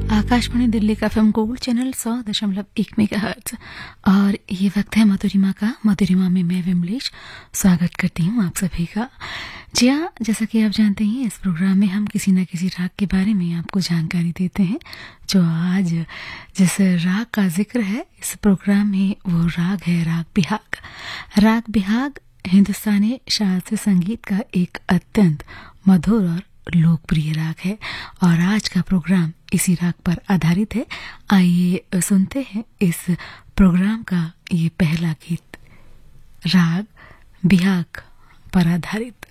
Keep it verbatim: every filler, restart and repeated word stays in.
आकाशवाणी दिल्ली का FM gold channel सौ दशमलव एक मेगाहर्ट्ज और ये वक्त है मधुरिमा का। मधुरिमा में मैं विमलेश स्वागत करती हूँ आप सभी का। जी हाँ, जैसा कि आप जानते हैं इस प्रोग्राम में हम किसी न किसी राग के बारे में आपको जानकारी देते हैं। जो आज जिस राग का जिक्र है इस प्रोग्राम में वो राग है राग बिहाग। राग बिहाग हिंदुस्तानी शास्त्रीय संगीत का एक अत्यंत मधुर और लोकप्रिय राग है और आज का प्रोग्राम इसी राग पर आधारित है। आइए सुनते हैं इस प्रोग्राम का ये पहला गीत राग बिहाग पर आधारित।